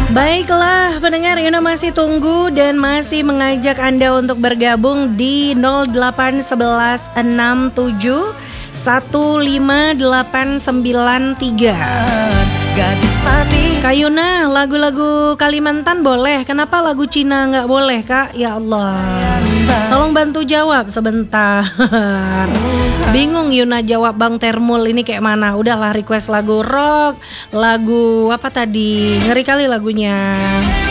Baiklah pendengar, Yuna masih tunggu dan masih mengajak Anda untuk bergabung di 081167 15893. Gadis manis. Kak Yuna, lagu-lagu Kalimantan boleh, kenapa lagu Cina nggak boleh Kak? Ya Allah, tolong bantu jawab sebentar. Bingung Yuna jawab Bang Termul ini kayak mana. Udahlah request lagu rock, lagu apa tadi, ngeri kali lagunya.